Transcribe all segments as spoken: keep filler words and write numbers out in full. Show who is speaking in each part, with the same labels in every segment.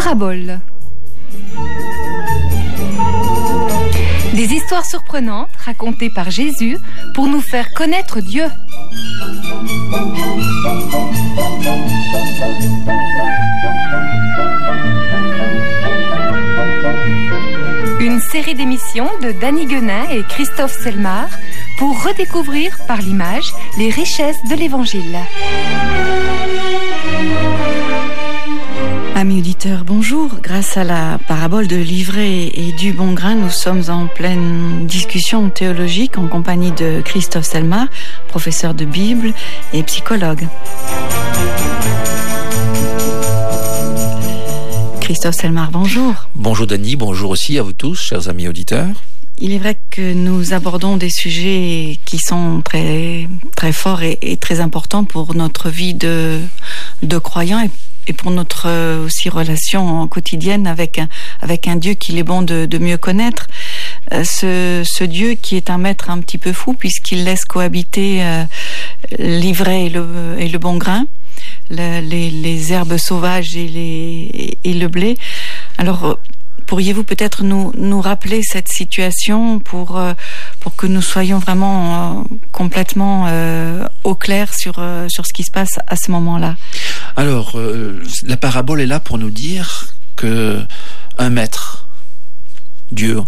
Speaker 1: Paraboles. Des histoires surprenantes racontées par Jésus pour nous faire connaître Dieu. Une série d'émissions de Danny Guenin et Christophe Selmar pour redécouvrir par l'image les richesses de l'Évangile.
Speaker 2: Amis auditeurs, bonjour. Grâce à la parabole de l'ivraie et du bon grain, nous sommes en pleine discussion théologique en compagnie de Christophe Selmar, professeur de Bible et psychologue. Christophe Selmar, bonjour.
Speaker 3: Bonjour Dany, bonjour aussi à vous tous, chers amis auditeurs.
Speaker 2: Il est vrai que nous abordons des sujets qui sont très, très forts et, et très importants pour notre vie de, de croyants et et pour notre euh, aussi relation quotidienne avec un, avec un Dieu qu'il est bon de, de mieux connaître. Euh, ce, ce Dieu qui est un maître un petit peu fou puisqu'il laisse cohabiter euh, l'ivraie et le, et le bon grain, le, les, les herbes sauvages et, les, et, et le blé. Alors, pourriez-vous peut-être nous, nous rappeler cette situation pour, euh, pour que nous soyons vraiment euh, complètement euh, au clair sur, euh, sur ce qui se passe à ce moment-là?
Speaker 3: Alors, euh, la parabole est là pour nous dire que un maître, Dieu,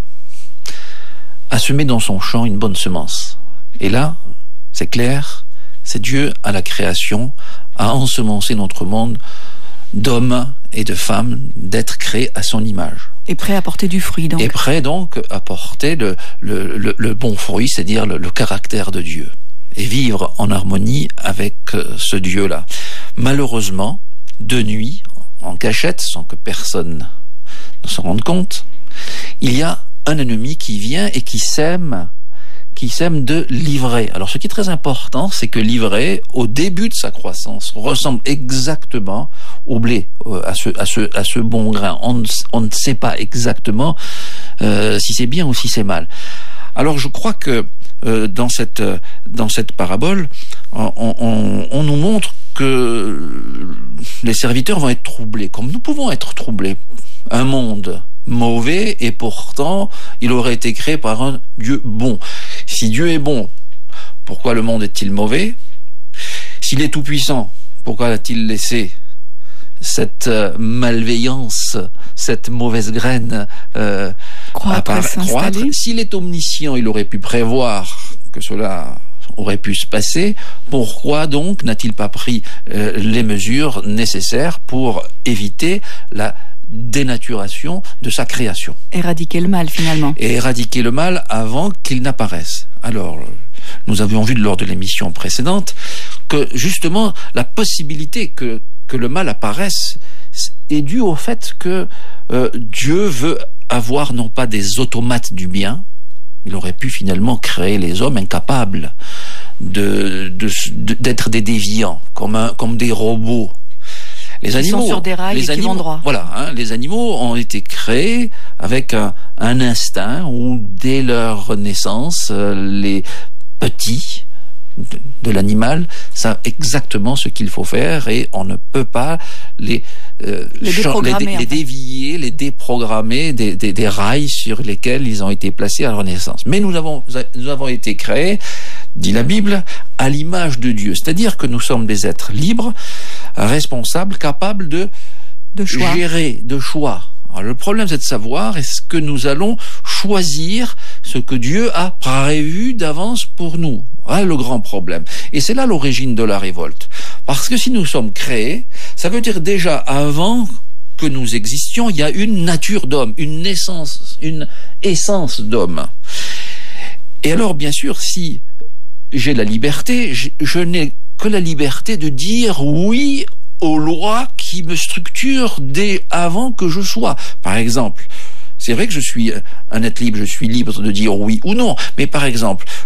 Speaker 3: a semé dans son champ une bonne semence. Et là, c'est clair, c'est Dieu à la création, a ensemencé notre monde d'hommes et de femmes, d'êtres créés à son image.
Speaker 2: Et prêt à porter du fruit, donc.
Speaker 3: Et prêt donc à porter le, le, le, le bon fruit, c'est-à-dire le, le caractère de Dieu. Et vivre en harmonie avec ce Dieu-là. Malheureusement, de nuit, en cachette, sans que personne ne s'en rende compte, il y a un ennemi qui vient et qui sème, qui sème de l'ivraie. Alors, ce qui est très important, c'est que l'ivraie, au début de sa croissance, ressemble exactement au blé, à ce, à ce, à ce bon grain. On ne, on ne sait pas exactement euh, si c'est bien ou si c'est mal. Alors, je crois que euh, dans cette dans cette parabole, on, on, on nous montre que les serviteurs vont être troublés, comme nous pouvons être troublés. Un monde mauvais et pourtant il aurait été créé par un Dieu bon. Si Dieu est bon, pourquoi le monde est-il mauvais? S'il est tout-puissant, pourquoi a-t-il laissé cette malveillance, cette mauvaise graine euh,
Speaker 2: croître?
Speaker 3: S'il est omniscient, il aurait pu prévoir que cela aurait pu se passer. Pourquoi donc n'a-t-il pas pris euh, les mesures nécessaires pour éviter la dénaturation de sa création?
Speaker 2: Éradiquer le mal, finalement.
Speaker 3: Et éradiquer le mal avant qu'il n'apparaisse. Alors, nous avions vu lors de l'émission précédente que justement la possibilité que, que le mal apparaisse est due au fait que euh, Dieu veut avoir non pas des automates du bien. Il aurait pu finalement créer les hommes incapables de, de, de, d'être des déviants, comme, un, comme des robots. Les animaux,
Speaker 2: Ils sont sur des rails
Speaker 3: les
Speaker 2: et
Speaker 3: animaux,
Speaker 2: qui vont droit.
Speaker 3: Voilà, hein, les animaux ont été créés avec un, un instinct où, dès leur naissance, euh, les petits de, de l'animal savent exactement ce qu'il faut faire et on ne peut pas les euh,
Speaker 2: les,
Speaker 3: ch- les, dé- les dévier, les déprogrammer des, des, des rails sur lesquels ils ont été placés à leur naissance. Mais nous avons, nous avons été créés, dit la Bible, à l'image de Dieu. C'est-à-dire que nous sommes des êtres libres, responsables, capables de,
Speaker 2: de choix.
Speaker 3: gérer, de choix. Alors, le problème, c'est de savoir est-ce que nous allons choisir ce que Dieu a prévu d'avance pour nous. Voilà le grand problème. Et c'est là l'origine de la révolte. Parce que si nous sommes créés, ça veut dire déjà avant que nous existions, il y a une nature d'homme, une naissance, une essence d'homme. Et alors, bien sûr, si j'ai la liberté, je, je n'ai que la liberté de dire oui aux lois qui me structurent dès avant que je sois. Par exemple, c'est vrai que je suis un être libre, je suis libre de dire oui ou non, mais par exemple,